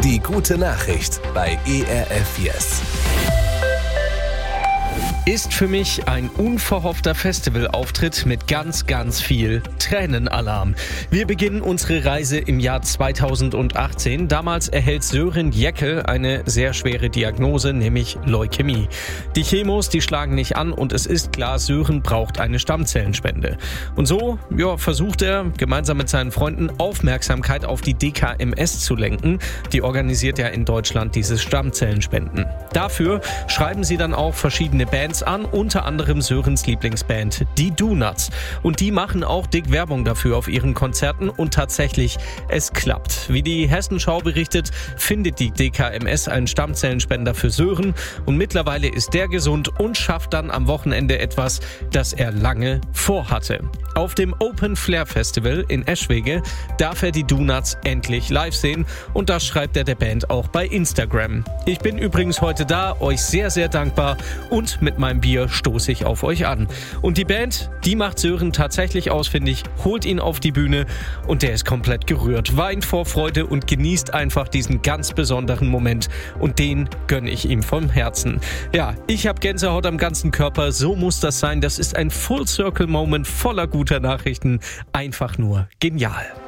Die gute Nachricht bei ERF Yes. Ist für mich ein unverhoffter Festivalauftritt mit ganz, ganz viel Tränenalarm. Wir beginnen unsere Reise im Jahr 2018. Damals erhält Sören Jekyll eine sehr schwere Diagnose, nämlich Leukämie. Die Chemos, die schlagen nicht an und es ist klar, Sören braucht eine Stammzellenspende. Und so versucht er, gemeinsam mit seinen Freunden Aufmerksamkeit auf die DKMS zu lenken. Die organisiert ja in Deutschland dieses Stammzellenspenden. Dafür schreiben sie dann auch verschiedene Bands an, unter anderem Sörens Lieblingsband, die Donuts. Und die machen auch dick Werbung dafür auf ihren Konzerten und tatsächlich, es klappt. Wie die Hessenschau berichtet, findet die DKMS einen Stammzellenspender für Sören und mittlerweile ist der gesund und schafft dann am Wochenende etwas, das er lange vorhatte. Auf dem Open Flair Festival in Eschwege darf er die Donuts endlich live sehen und das schreibt er der Band auch bei Instagram. Ich bin übrigens heute da, euch sehr, sehr dankbar und mit meinem Bier stoße ich auf euch an. Und die Band, die macht Sören tatsächlich ausfindig, holt ihn auf die Bühne und der ist komplett gerührt, weint vor Freude und genießt einfach diesen ganz besonderen Moment und den gönne ich ihm vom Herzen. Ja, ich habe Gänsehaut am ganzen Körper, so muss das sein. Das ist ein Full-Circle-Moment voller guter Nachrichten. Einfach nur genial.